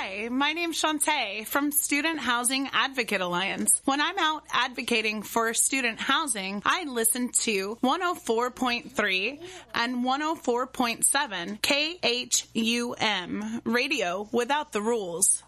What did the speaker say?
Hi, my name's Shantae from Student Housing Advocate Alliance. When I'm out advocating for student housing, I listen to 104.3 and 104.7 KHUM, Radio Without the Rules.